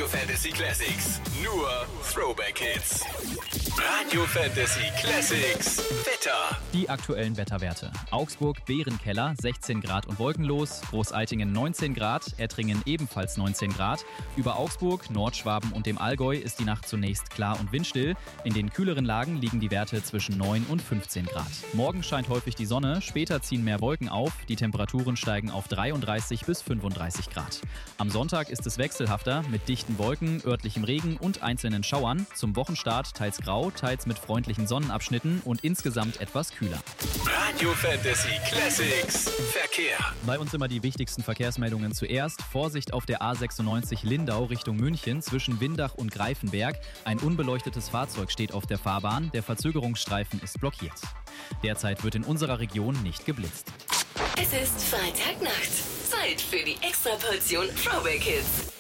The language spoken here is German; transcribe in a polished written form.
Radio Fantasy Classics. Nur Throwback Hits. Radio Fantasy Classics. Wetter. Die aktuellen Wetterwerte. Augsburg, Bärenkeller, 16 Grad und wolkenlos. Großaltingen 19 Grad, Ettringen ebenfalls 19 Grad. Über Augsburg, Nordschwaben und dem Allgäu ist die Nacht zunächst klar und windstill. In den kühleren Lagen liegen die Werte zwischen 9 und 15 Grad. Morgen scheint häufig die Sonne, später ziehen mehr Wolken auf. Die Temperaturen steigen auf 33 bis 35 Grad. Am Sonntag ist es wechselhafter mit dichten Wolken, örtlichem Regen und einzelnen Schauern. Zum Wochenstart teils grau, teils mit freundlichen Sonnenabschnitten und insgesamt etwas kühler. Radio Fantasy Classics. Verkehr. Bei uns immer die wichtigsten Verkehrsmeldungen zuerst. Vorsicht auf der A96 Lindau Richtung München zwischen Windach und Greifenberg. Ein unbeleuchtetes Fahrzeug steht auf der Fahrbahn. Der Verzögerungsstreifen ist blockiert. Derzeit wird in unserer Region nicht geblitzt. Es ist Freitagnacht. Zeit für die Extraportion Throwback Hits.